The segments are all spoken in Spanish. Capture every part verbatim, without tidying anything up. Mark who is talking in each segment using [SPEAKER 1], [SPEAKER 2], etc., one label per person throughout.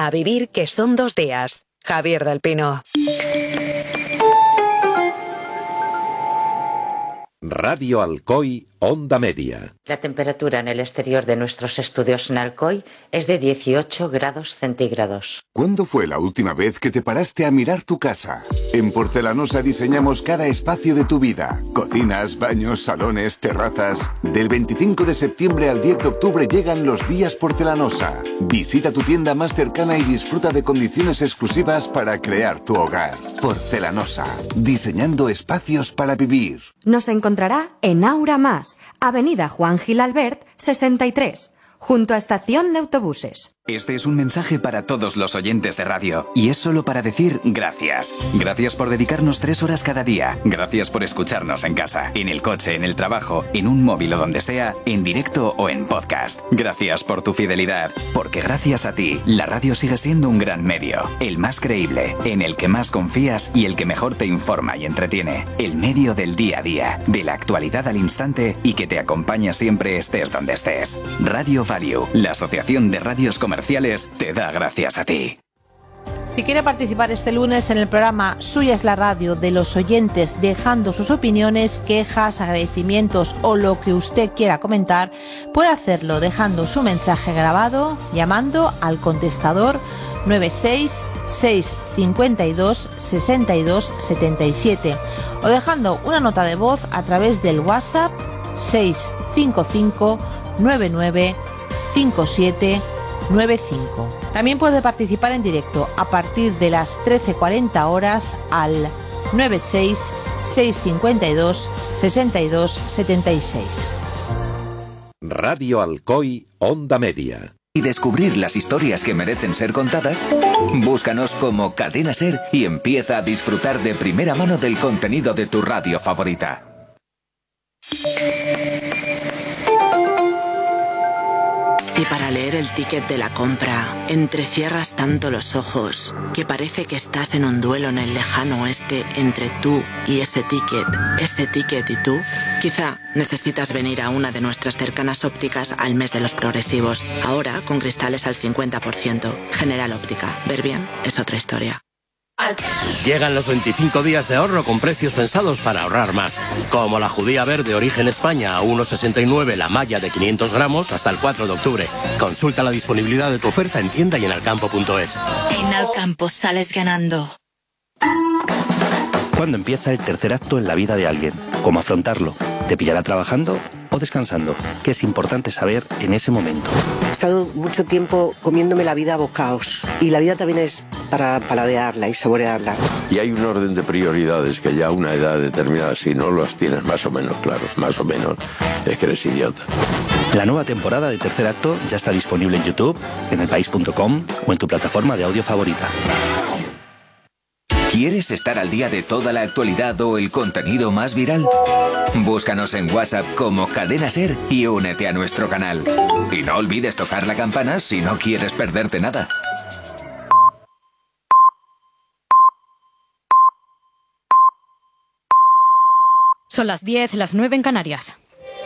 [SPEAKER 1] A vivir que son dos días. Javier del Pino.
[SPEAKER 2] Radio Alcoy, Onda Media.
[SPEAKER 3] La temperatura en el exterior de nuestros estudios en Alcoy es de dieciocho grados centígrados.
[SPEAKER 4] ¿Cuándo fue la última vez que te paraste a mirar tu casa? En Porcelanosa diseñamos cada espacio de tu vida. Cocinas, baños, salones, terrazas. Del veinticinco de septiembre al diez de octubre llegan los días Porcelanosa. Visita tu tienda más cercana y disfruta de condiciones exclusivas para crear tu hogar. Porcelanosa, diseñando espacios para vivir.
[SPEAKER 5] Nos encontrará en Aura Más, Avenida Juan Gil Albert, sesenta y tres, junto a Estación de Autobuses.
[SPEAKER 6] Este es un mensaje para todos los oyentes de radio, y es solo para decir gracias. Gracias por dedicarnos tres horas cada día. Gracias por escucharnos en casa, en el coche, en el trabajo, en un móvil o donde sea, en directo o en podcast. Gracias por tu fidelidad, porque gracias a ti, la radio sigue siendo un gran medio, el más creíble, en el que más confías y el que mejor te informa y entretiene. El medio del día a día, de la actualidad al instante y que te acompaña siempre estés donde estés. Radio Value, la asociación de radios comerciales, te da gracias a ti.
[SPEAKER 7] Si quiere participar este lunes en el programa Suya es la radio de los oyentes, dejando sus opiniones, quejas, agradecimientos o lo que usted quiera comentar, puede hacerlo dejando su mensaje grabado, llamando al contestador nueve seis seis cinco dos seis dos siete siete o dejando una nota de voz a través del WhatsApp seis cinco cinco nueve nueve cinco siete nueve cinco. También puede participar en directo a partir de las trece cuarenta horas al nueve seis seis cinco dos seis dos siete seis.
[SPEAKER 2] Radio Alcoy, Onda Media.
[SPEAKER 8] Y descubrir las historias que merecen ser contadas, búscanos como Cadena Ser y empieza a disfrutar de primera mano del contenido de tu radio favorita.
[SPEAKER 9] Si para leer el ticket de la compra entrecierras tanto los ojos que parece que estás en un duelo en el lejano oeste entre tú y ese ticket, ese ticket y tú, quizá necesitas venir a una de nuestras cercanas ópticas al mes de los progresivos, ahora con cristales al cincuenta por ciento. General Óptica, ver bien es otra historia.
[SPEAKER 10] Llegan los veinticinco días de ahorro con precios pensados para ahorrar más. Como la judía verde origen España a uno sesenta y nueve la malla de quinientos gramos hasta el cuatro de octubre. Consulta la disponibilidad de tu oferta en tienda y en alcampo punto es.
[SPEAKER 11] En Alcampo sales ganando.
[SPEAKER 12] ¿Cuándo empieza el tercer acto en la vida de alguien? ¿Cómo afrontarlo? ¿Te pillará trabajando o descansando? ¿Qué es importante saber en ese momento?
[SPEAKER 13] He estado mucho tiempo comiéndome la vida a bocaos. Y la vida también es para paladearla y saborearla.
[SPEAKER 14] Y hay un orden de prioridades que ya a una edad determinada, si no las tienes más o menos claros, más o menos, es que eres idiota.
[SPEAKER 12] La nueva temporada de Tercer Acto ya está disponible en YouTube, en el país punto com o en tu plataforma de audio favorita.
[SPEAKER 8] ¿Quieres estar al día de toda la actualidad o el contenido más viral? Búscanos en WhatsApp como Cadena Ser y únete a nuestro canal. Y no olvides tocar la campana si no quieres perderte nada.
[SPEAKER 15] Son las diez, las nueve en Canarias.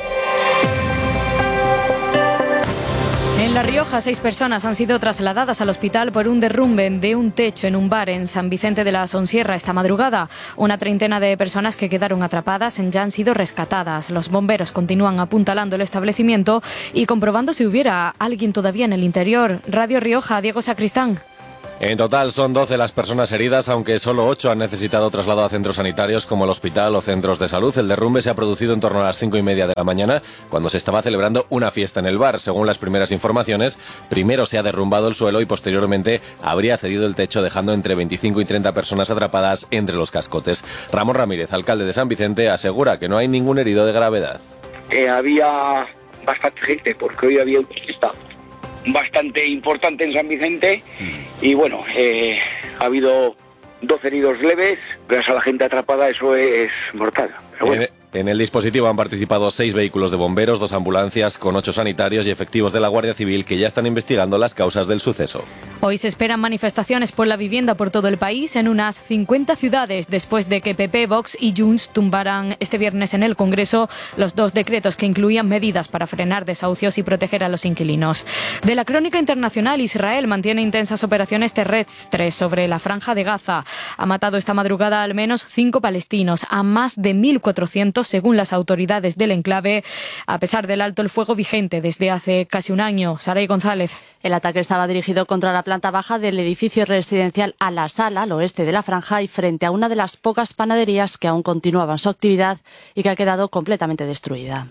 [SPEAKER 15] En La Rioja, seis personas han sido trasladadas al hospital por un derrumbe de un techo en un bar en San Vicente de la Sonsierra esta madrugada. Una treintena de personas que quedaron atrapadas ya han sido rescatadas. Los bomberos continúan apuntalando el establecimiento y comprobando si hubiera alguien todavía en el interior. Radio Rioja, Diego Sacristán.
[SPEAKER 16] En total son doce las personas heridas, aunque solo ocho han necesitado traslado a centros sanitarios como el hospital o centros de salud. El derrumbe se ha producido en torno a las cinco y media de la mañana, cuando se estaba celebrando una fiesta en el bar. Según las primeras informaciones, primero se ha derrumbado el suelo y posteriormente habría cedido el techo, dejando entre veinticinco y treinta personas atrapadas entre los cascotes. Ramón Ramírez, alcalde de San Vicente, asegura que no hay ningún herido de gravedad.
[SPEAKER 17] Eh, había bastante gente, porque hoy había una fiesta bastante importante en San Vicente y bueno, eh, ha habido doce heridos leves, gracias a la gente atrapada eso es mortal. Pero bueno.
[SPEAKER 16] En, en el dispositivo han participado seis vehículos de bomberos, dos ambulancias con ocho sanitarios y efectivos de la Guardia Civil que ya están investigando las causas del suceso.
[SPEAKER 15] Hoy se esperan manifestaciones por la vivienda por todo el país en unas cincuenta ciudades después de que P P, Vox y Junts tumbaran este viernes en el Congreso los dos decretos que incluían medidas para frenar desahucios y proteger a los inquilinos. De la crónica internacional, Israel mantiene intensas operaciones terrestres sobre la Franja de Gaza. Ha matado esta madrugada al menos cinco palestinos, a más de mil cuatrocientos según las autoridades del enclave, a pesar del alto el fuego vigente desde hace casi un año. Saray González.
[SPEAKER 18] El ataque estaba dirigido contra la planta baja del edificio residencial Al-Asala, al oeste de la franja, y frente a una de las pocas panaderías que aún continuaban su actividad y que ha quedado completamente destruida.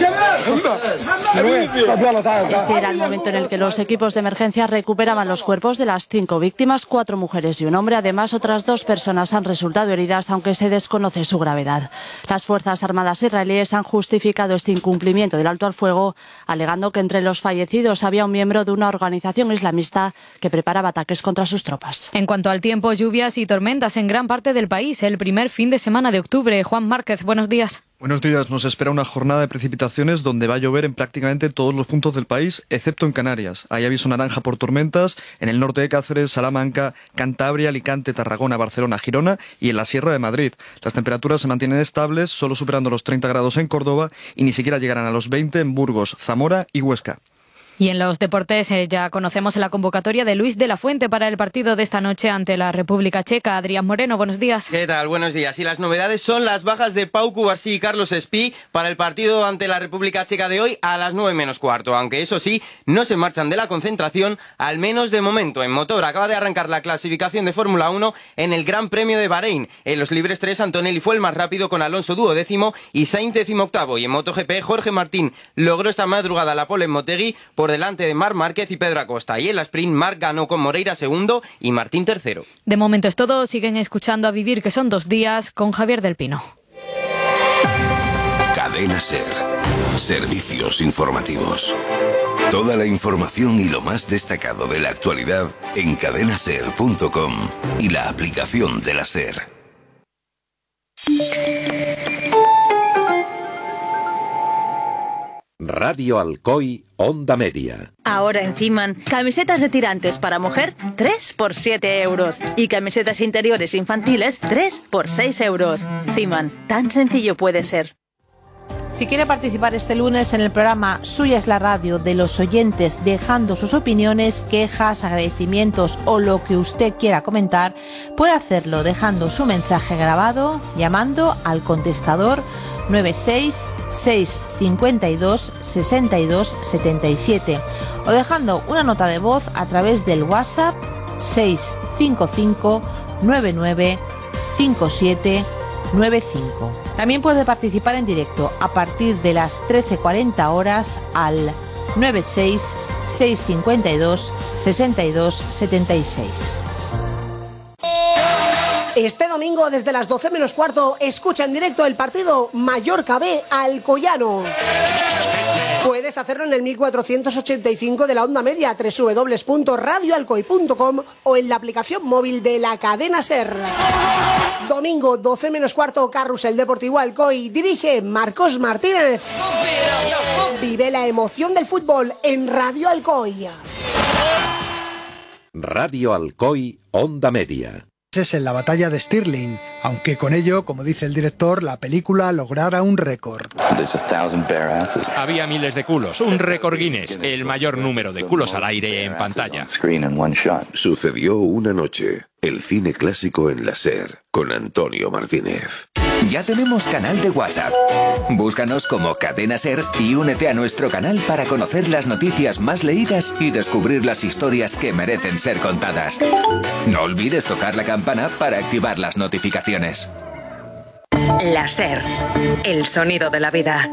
[SPEAKER 18] Este era el momento en el que los equipos de emergencia recuperaban los cuerpos de las cinco víctimas, cuatro mujeres y un hombre. Además, otras dos personas han resultado heridas, aunque se desconoce su gravedad. Las Fuerzas Armadas israelíes han justificado este incumplimiento del alto al fuego, alegando que entre los fallecidos había un miembro de una organización islamista que preparaba ataques contra sus tropas.
[SPEAKER 15] En cuanto al tiempo, lluvias y tormentas en gran parte del país el primer fin de semana de octubre. Juan Márquez, buenos días.
[SPEAKER 19] Buenos días. Nos espera una jornada de precipitaciones donde va a llover en prácticamente todos los puntos del país, excepto en Canarias. Hay aviso naranja por tormentas en el norte de Cáceres, Salamanca, Cantabria, Alicante, Tarragona, Barcelona, Girona y en la Sierra de Madrid. Las temperaturas se mantienen estables, solo superando los treinta grados en Córdoba y ni siquiera llegarán a los veinte en Burgos, Zamora y Huesca.
[SPEAKER 15] Y en los deportes eh, ya conocemos la convocatoria de Luis de la Fuente para el partido de esta noche ante la República Checa. Adrián Moreno, buenos días.
[SPEAKER 20] ¿Qué tal? Buenos días. Y las novedades son las bajas de Pau Cubarsí y Carlos Espí para el partido ante la República Checa de hoy a las nueve menos cuarto. Aunque eso sí, no se marchan de la concentración, al menos de momento. En motor acaba de arrancar la clasificación de Fórmula uno en el Gran Premio de Bahrein. En los libres tres, Antonelli fue el más rápido con Alonso duodécimo y Sainz decimoctavo. Y en MotoGP, Jorge Martín logró esta madrugada la pole en Motegi por delante de Marc Márquez y Pedro Acosta. Y en la sprint, Marc ganó con Moreira segundo y Martín tercero.
[SPEAKER 15] De momento es todo. Siguen escuchando A Vivir, que son dos días, con Javier del Pino.
[SPEAKER 21] Cadena SER. Servicios informativos. Toda la información y lo más destacado de la actualidad en cadena ser punto com y la aplicación de la SER.
[SPEAKER 2] Radio Alcoy, Onda Media.
[SPEAKER 22] Ahora en Ciman, camisetas de tirantes para mujer, tres por siete euros. Y camisetas interiores infantiles, tres por seis euros. Ciman, tan sencillo puede ser.
[SPEAKER 7] Si quiere participar este lunes en el programa Suya es la radio de los oyentes, dejando sus opiniones, quejas, agradecimientos o lo que usted quiera comentar, puede hacerlo dejando su mensaje grabado, llamando al contestador nueve seis seis cinco dos seis dos siete siete o dejando una nota de voz a través del WhatsApp seis cinco cinco nueve nueve cinco siete nueve cinco. También puede participar en directo a partir de las trece cuarenta horas al nueve seis seis cinco dos seis dos siete seis.
[SPEAKER 23] Este domingo, desde las doce menos cuarto, escucha en directo el partido Mallorca B Alcoyano. Puedes hacerlo en el mil cuatrocientos ochenta y cinco de la onda media, doble u doble u doble u punto radio alcoy punto com o en la aplicación móvil de la cadena SER. Domingo, doce menos cuarto, Carrusel Deportivo Alcoy. Dirige Marcos Martínez. Vive la emoción del fútbol en Radio Alcoy.
[SPEAKER 2] Radio Alcoy, Onda Media.
[SPEAKER 24] Es en la batalla de Stirling, aunque con ello, como dice el director, la película lograra un récord.
[SPEAKER 25] Había miles de culos, un récord Guinness, el mayor número de culos al aire en pantalla.
[SPEAKER 21] Sucedió una noche, el cine clásico en la SER, con Antonio Martínez.
[SPEAKER 8] Ya tenemos canal de WhatsApp. Búscanos como Cadena SER y únete a nuestro canal para conocer las noticias más leídas y descubrir las historias que merecen ser contadas. No olvides tocar la campana para activar las notificaciones.
[SPEAKER 1] La SER, el sonido de la vida.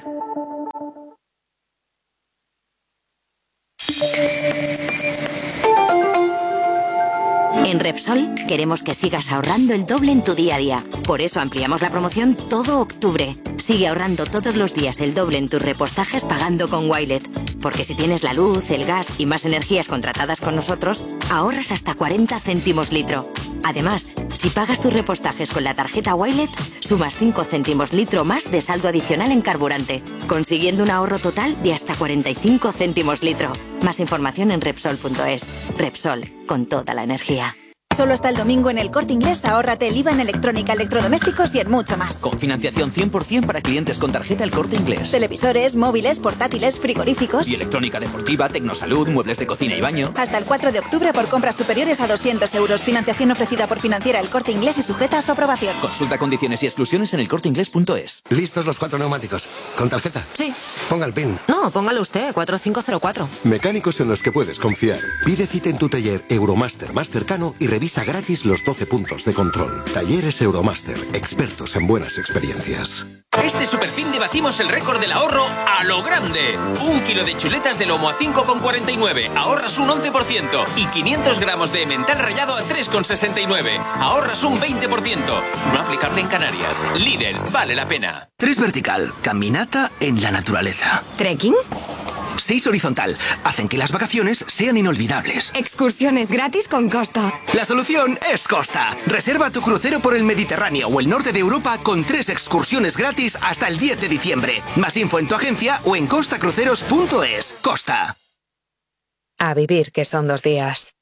[SPEAKER 26] En Repsol queremos que sigas ahorrando el doble en tu día a día. Por eso ampliamos la promoción todo octubre. Sigue ahorrando todos los días el doble en tus repostajes pagando con Wilet. Porque si tienes la luz, el gas y más energías contratadas con nosotros, ahorras hasta cuarenta céntimos litro. Además, si pagas tus repostajes con la tarjeta Wilet, sumas cinco céntimos litro más de saldo adicional en carburante, consiguiendo un ahorro total de hasta cuarenta y cinco céntimos litro. Más información en Repsol punto es. Repsol, con toda la energía.
[SPEAKER 3] Solo hasta el domingo en El Corte Inglés ahórrate el I V A en electrónica, electrodomésticos y en mucho más.
[SPEAKER 4] Con financiación cien por ciento para clientes con tarjeta El Corte Inglés.
[SPEAKER 3] Televisores, móviles, portátiles, frigoríficos.
[SPEAKER 4] Y electrónica deportiva, tecnosalud, muebles de cocina y baño.
[SPEAKER 3] Hasta el cuatro de octubre por compras superiores a doscientos euros. Financiación ofrecida por Financiera El Corte Inglés y sujeta a su aprobación.
[SPEAKER 4] Consulta condiciones y exclusiones en el corte inglés punto es.
[SPEAKER 5] ¿Listos los cuatro neumáticos? ¿Con tarjeta?
[SPEAKER 26] Sí.
[SPEAKER 5] Ponga el PIN.
[SPEAKER 26] No, póngalo usted, cuatro cinco cero cuatro.
[SPEAKER 5] Mecánicos en los que puedes confiar. Pide cita en tu taller Euromaster más cercano y revisa gratis los doce puntos de control. Talleres Euromaster, expertos en buenas experiencias.
[SPEAKER 6] Este superfin de batimos el récord del ahorro a lo grande. Un kilo de chuletas de lomo a cinco con cuarenta y nueve, ahorras un once por ciento. Y quinientos gramos de emmental rallado a tres con sesenta y nueve, ahorras un veinte por ciento. No aplicable en Canarias. Lidl, vale la pena.
[SPEAKER 4] Tres vertical, caminata en la naturaleza.
[SPEAKER 26] ¿Trekking?
[SPEAKER 4] Seis horizontal, hacen que las vacaciones sean inolvidables.
[SPEAKER 26] Excursiones gratis con Costa.
[SPEAKER 4] La solución es Costa. Reserva tu crucero por el Mediterráneo o el norte de Europa con tres excursiones gratis hasta el diez de diciembre. Más info en tu agencia o en costa cruceros punto es. Costa.
[SPEAKER 1] A vivir, que son dos días.